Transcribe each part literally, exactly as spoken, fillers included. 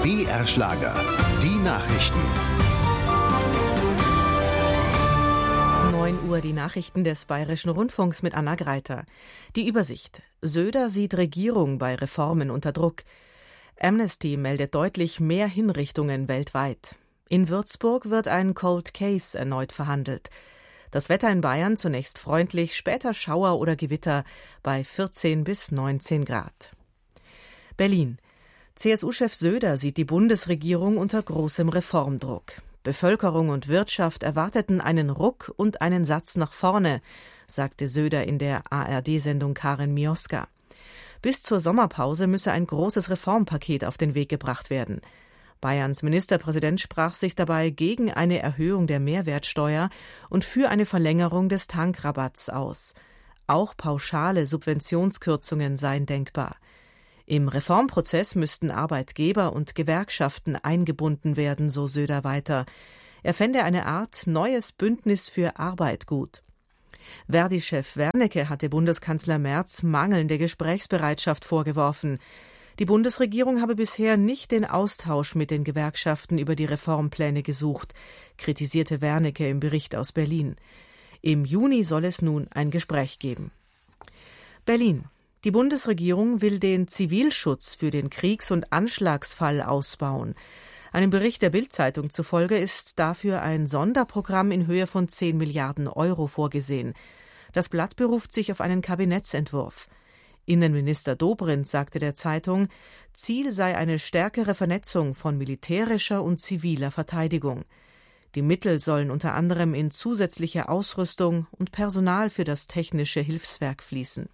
B R-Schlager, die Nachrichten. neun Uhr die Nachrichten des Bayerischen Rundfunks mit Anna Greiter. Die Übersicht. Söder sieht Regierung bei Reformen unter Druck. Amnesty meldet deutlich mehr Hinrichtungen weltweit. In Würzburg wird ein Cold Case erneut verhandelt. Das Wetter in Bayern zunächst freundlich, später Schauer oder Gewitter bei vierzehn bis neunzehn Grad. Berlin. C S U-Chef Söder sieht die Bundesregierung unter großem Reformdruck. Bevölkerung und Wirtschaft erwarteten einen Ruck und einen Satz nach vorne, sagte Söder in der A R D-Sendung Karin Mioska. Bis zur Sommerpause müsse ein großes Reformpaket auf den Weg gebracht werden. Bayerns Ministerpräsident sprach sich dabei gegen eine Erhöhung der Mehrwertsteuer und für eine Verlängerung des Tankrabatts aus. Auch pauschale Subventionskürzungen seien denkbar. Im Reformprozess müssten Arbeitgeber und Gewerkschaften eingebunden werden, so Söder weiter. Er fände eine Art neues Bündnis für Arbeit gut. Verdi-Chef Wernicke hatte Bundeskanzler Merz mangelnde Gesprächsbereitschaft vorgeworfen. Die Bundesregierung habe bisher nicht den Austausch mit den Gewerkschaften über die Reformpläne gesucht, kritisierte Wernicke im Bericht aus Berlin. Im Juni soll es nun ein Gespräch geben. Berlin. Die Bundesregierung will den Zivilschutz für den Kriegs- und Anschlagsfall ausbauen. Einem Bericht der Bild-Zeitung zufolge ist dafür ein Sonderprogramm in Höhe von zehn Milliarden Euro vorgesehen. Das Blatt beruft sich auf einen Kabinettsentwurf. Innenminister Dobrindt sagte der Zeitung, Ziel sei eine stärkere Vernetzung von militärischer und ziviler Verteidigung. Die Mittel sollen unter anderem in zusätzliche Ausrüstung und Personal für das technische Hilfswerk fließen.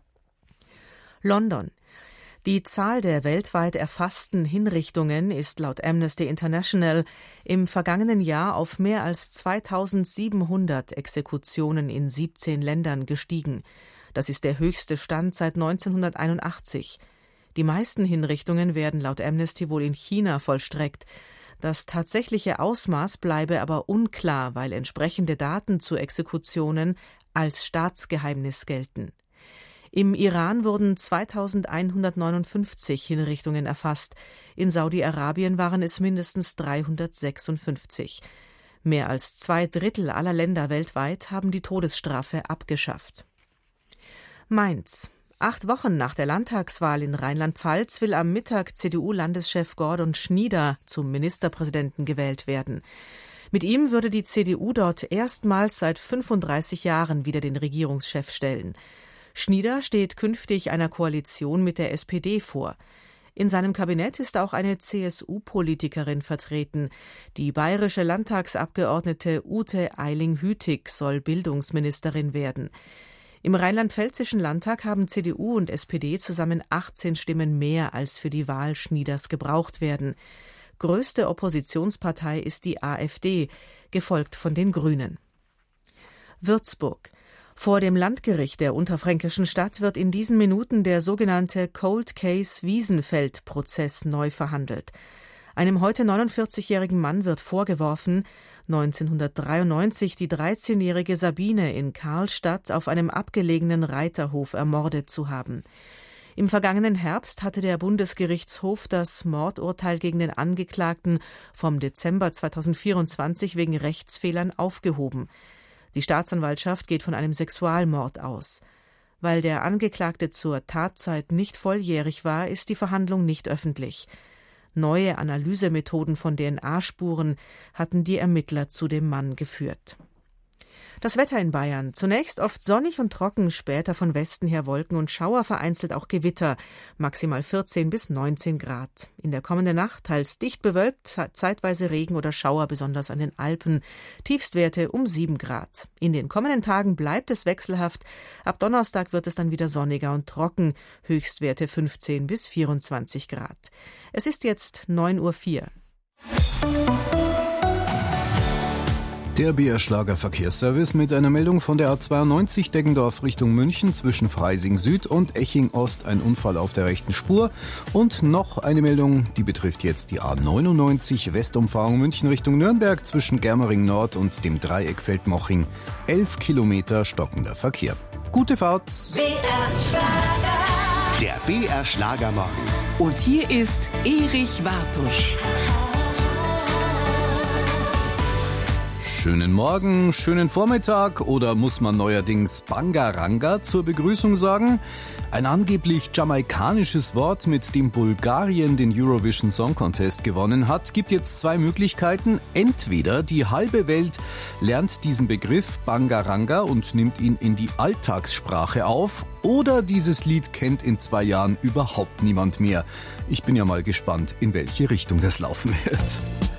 London. Die Zahl der weltweit erfassten Hinrichtungen ist laut Amnesty International im vergangenen Jahr auf mehr als zweitausendsiebenhundert Exekutionen in siebzehn Ländern gestiegen. Das ist der höchste Stand seit neunzehnhunderteinundachtzig. Die meisten Hinrichtungen werden laut Amnesty wohl in China vollstreckt. Das tatsächliche Ausmaß bleibe aber unklar, weil entsprechende Daten zu Exekutionen als Staatsgeheimnis gelten. Im Iran wurden zweitausendeinhundertneunundfünfzig Hinrichtungen erfasst. In Saudi-Arabien waren es mindestens dreihundertsechsundfünfzig. Mehr als zwei Drittel aller Länder weltweit haben die Todesstrafe abgeschafft. Mainz. Acht Wochen nach der Landtagswahl in Rheinland-Pfalz will am Mittag C D U-Landeschef Gordon Schnieder zum Ministerpräsidenten gewählt werden. Mit ihm würde die C D U dort erstmals seit fünfunddreißig Jahren wieder den Regierungschef stellen. Schnieder steht künftig einer Koalition mit der S P D vor. In seinem Kabinett ist auch eine C S U-Politikerin vertreten. Die bayerische Landtagsabgeordnete Ute Eiling-Hütig soll Bildungsministerin werden. Im rheinland-pfälzischen Landtag haben C D U und S P D zusammen achtzehn Stimmen mehr, als für die Wahl Schnieders gebraucht werden. Größte Oppositionspartei ist die AfD, gefolgt von den Grünen. Würzburg. Vor dem Landgericht der unterfränkischen Stadt wird in diesen Minuten der sogenannte Cold Case Wiesenfeld-Prozess neu verhandelt. Einem heute neunundvierzigjährigen Mann wird vorgeworfen, neunzehnhundertdreiundneunzig die dreizehnjährige Sabine in Karlstadt auf einem abgelegenen Reiterhof ermordet zu haben. Im vergangenen Herbst hatte der Bundesgerichtshof das Mordurteil gegen den Angeklagten vom Dezember zweitausendvierundzwanzig wegen Rechtsfehlern aufgehoben. Die Staatsanwaltschaft geht von einem Sexualmord aus. Weil der Angeklagte zur Tatzeit nicht volljährig war, ist die Verhandlung nicht öffentlich. Neue Analysemethoden von D N A-Spuren hatten die Ermittler zu dem Mann geführt. Das Wetter in Bayern. Zunächst oft sonnig und trocken, später von Westen her Wolken und Schauer, vereinzelt auch Gewitter. Maximal vierzehn bis neunzehn Grad. In der kommenden Nacht teils dicht bewölkt, zeitweise Regen oder Schauer, besonders an den Alpen. Tiefstwerte um sieben Grad. In den kommenden Tagen bleibt es wechselhaft. Ab Donnerstag wird es dann wieder sonniger und trocken. Höchstwerte fünfzehn bis vierundzwanzig Grad. Es ist jetzt neun Uhr vier. Der B R-Schlager Verkehrsservice mit einer Meldung von der A zweiundneunzig Deggendorf Richtung München zwischen Freising Süd und Eching Ost, ein Unfall auf der rechten Spur. Und noch eine Meldung, die betrifft jetzt die A neunundneunzig Westumfahrung München Richtung Nürnberg zwischen Germering Nord und dem Dreieck Feldmoching. Elf Kilometer stockender Verkehr. Gute Fahrt! B R-Schlager Der B R Schlagermorgen. Und hier ist Erich Wartusch. Schönen Morgen, schönen Vormittag oder muss man neuerdings Bangaranga zur Begrüßung sagen? Ein angeblich jamaikanisches Wort, mit dem Bulgarien den Eurovision Song Contest gewonnen hat, gibt jetzt zwei Möglichkeiten. Entweder die halbe Welt lernt diesen Begriff Bangaranga und nimmt ihn in die Alltagssprache auf, oder dieses Lied kennt in zwei Jahren überhaupt niemand mehr. Ich bin ja mal gespannt, in welche Richtung das laufen wird.